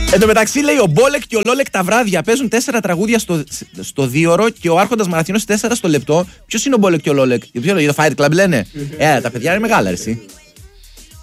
Εν τω μεταξύ λέει ο Μπόλεκ και ο Λόλεκ τα βράδια παίζουν 4 τραγούδια στο 2ωρο και ο Άρχοντας Μαραθιώνος 4 στο λεπτό. Ποιος είναι ο Μπόλεκ και ο Λόλεκ? Για το Fight Club λένε. Τα παιδιά είναι μεγάλα, εσύ.